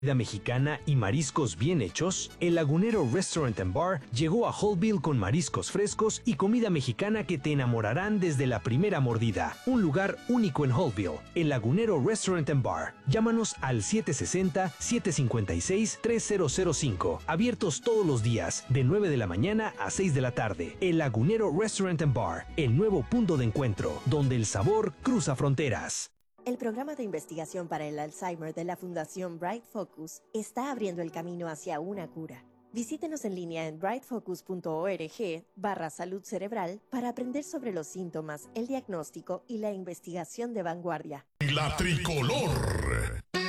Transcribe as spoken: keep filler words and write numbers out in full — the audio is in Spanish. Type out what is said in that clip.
Comida mexicana y mariscos bien hechos, el Lagunero Restaurant and Bar llegó a Holtville con mariscos frescos y comida mexicana que te enamorarán desde la primera mordida. Un lugar único en Holtville, el Lagunero Restaurant and Bar. Llámanos al siete seis cero, siete cinco seis, tres cero cero cinco. Abiertos todos los días, de nueve de la mañana a seis de la tarde. El Lagunero Restaurant and Bar, el nuevo punto de encuentro, donde el sabor cruza fronteras. El programa de investigación para el Alzheimer de la Fundación Bright Focus está abriendo el camino hacia una cura. Visítenos en línea en brightfocus.org barra salud cerebral para aprender sobre los síntomas, el diagnóstico y la investigación de vanguardia. La tricolor.